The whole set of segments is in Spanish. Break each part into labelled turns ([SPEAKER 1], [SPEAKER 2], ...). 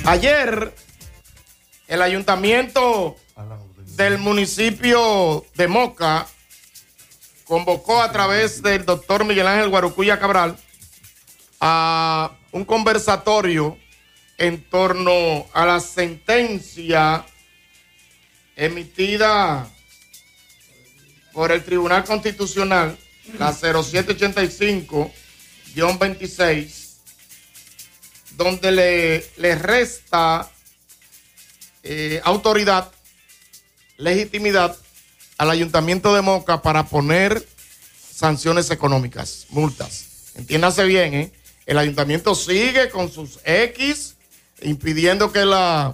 [SPEAKER 1] Ayer, el ayuntamiento del municipio de Moca convocó a través del doctor Miguel Ángel Guarocuya Cabral a un conversatorio en torno a la sentencia emitida por el Tribunal Constitucional, la 0785-26, donde le resta autoridad, legitimidad al Ayuntamiento de Moca para poner sanciones económicas, multas. Entiéndase bien, el Ayuntamiento sigue con sus X, impidiendo que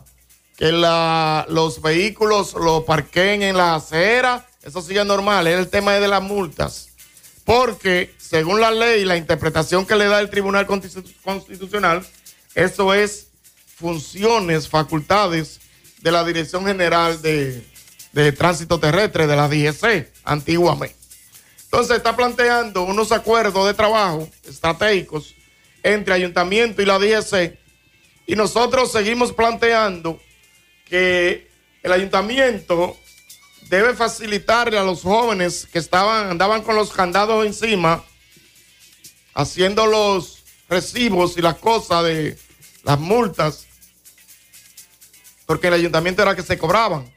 [SPEAKER 1] los vehículos lo parqueen en la acera. Eso sigue normal, es el tema de las multas. Porque, según la ley, la interpretación que le da el Tribunal Constitucional, eso es funciones, facultades de la Dirección General de Tránsito Terrestre, de la DGC, antiguamente. Entonces está planteando unos acuerdos de trabajo estratégicos entre Ayuntamiento y la DGC, y nosotros seguimos planteando que el Ayuntamiento debe facilitarle a los jóvenes que andaban con los candados encima, haciendo los recibos y las cosas de las multas, porque el Ayuntamiento era que se cobraban.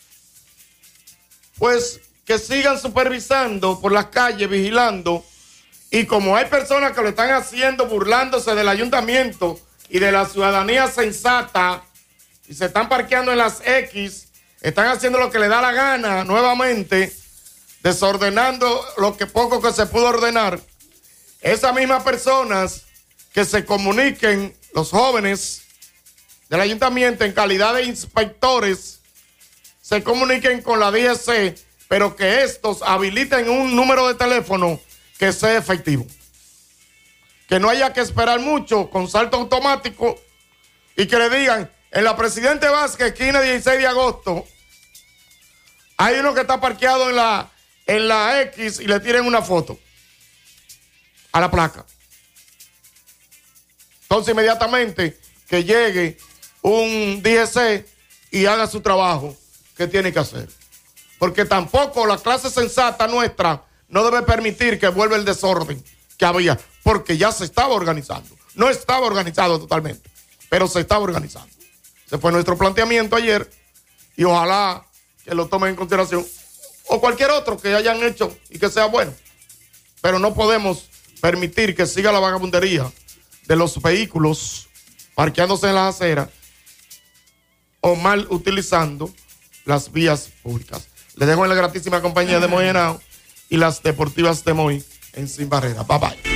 [SPEAKER 1] Pues que sigan supervisando por las calles, vigilando, y como hay personas que lo están haciendo burlándose del Ayuntamiento y de la ciudadanía sensata, y se están parqueando en las X, están haciendo lo que le da la gana nuevamente, desordenando lo que poco que se pudo ordenar. Esas mismas personas que se comuniquen, los jóvenes del Ayuntamiento en calidad de inspectores, se comuniquen con la DGC, pero que estos habiliten un número de teléfono que sea efectivo. Que no haya que esperar mucho con salto automático y que le digan, en la Presidente Vázquez, esquina 16 de agosto, hay uno que está parqueado en la X y le tiren una foto a la placa. Entonces inmediatamente que llegue un DGC y haga su trabajo que tiene que hacer. Porque tampoco la clase sensata nuestra no debe permitir que vuelva el desorden que había, porque ya se estaba organizando. No estaba organizado totalmente, pero se estaba organizando. Ese fue nuestro planteamiento ayer y ojalá que lo tomen en consideración, o cualquier otro que hayan hecho y que sea bueno. Pero no podemos permitir que siga la vagabundería de los vehículos parqueándose en las aceras o mal utilizando las vías públicas. Les dejo en la gratísima compañía de Moy Henao y las deportivas de Moy en Sin Barrera. Bye bye.